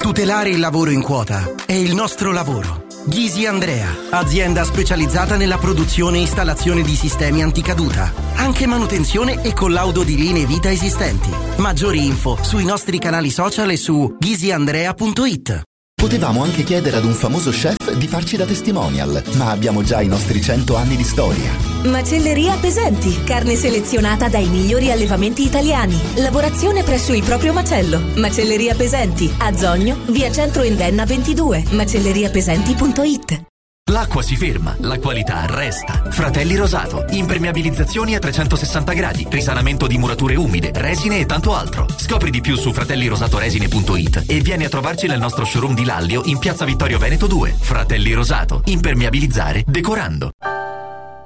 Tutelare il lavoro in quota è il nostro lavoro. Ghisi Andrea, azienda specializzata nella produzione e installazione di sistemi anticaduta, anche manutenzione e collaudo di linee vita esistenti. Maggiori info sui nostri canali social e su ghisiandrea.it. Potevamo anche chiedere ad un famoso chef di farci da testimonial, ma abbiamo già i nostri 100 anni di storia. Macelleria Pesenti, carne selezionata dai migliori allevamenti italiani. Lavorazione presso il proprio macello. Macelleria Pesenti, a Zogno, via Centro Endenna 22, macelleriapesenti.it. L'acqua si ferma, la qualità resta. Fratelli Rosato, impermeabilizzazioni a 360 gradi, risanamento di murature umide, resine e tanto altro. Scopri di più su fratellirosatoresine.it e vieni a trovarci nel nostro showroom di Lallio in piazza Vittorio Veneto 2. Fratelli Rosato, impermeabilizzare decorando.